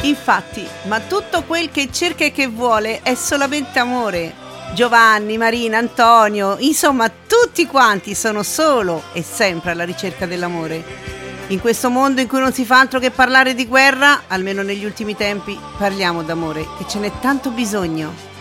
Infatti, ma tutto quel che cerca e che vuole è solamente amore. Giovanni, Marina, Antonio, insomma tutti quanti sono solo e sempre alla ricerca dell'amore. In questo mondo in cui non si fa altro che parlare di guerra, almeno negli ultimi tempi, parliamo d'amore, che ce n'è tanto bisogno.